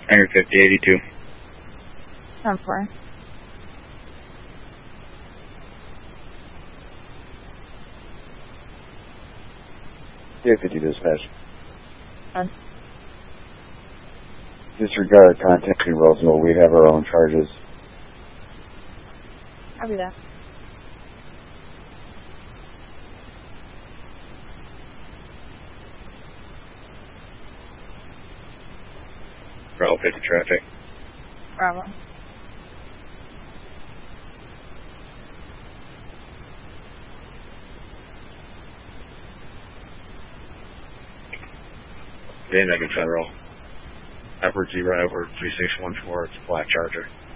Hangar 5082. 10-4. Yeah, 50 dispatch. 10. Disregard contact in Roseville. We have our own charges. I'll be there. Bravo 50 traffic. Bravo. Van Megan Federal. Upward 0 over 3614. It's a black Charger.